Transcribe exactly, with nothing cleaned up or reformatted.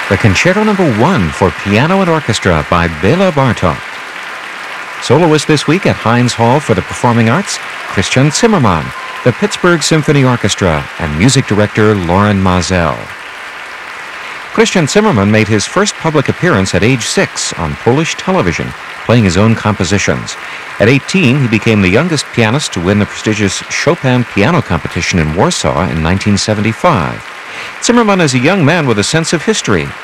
The Concerto Number One for Piano and Orchestra by Bela Bartok. Soloist this week at Heinz Hall for the Performing Arts, Christian Zimmermann, the Pittsburgh Symphony Orchestra, and music director Loren Maazel. Christian Zimmermann made his first public appearance at age six on Polish television, playing his own compositions. At eighteen, he became the youngest pianist to win the prestigious Chopin Piano Competition in Warsaw in nineteen seventy-five. Zimmermann is a young man with a sense of history,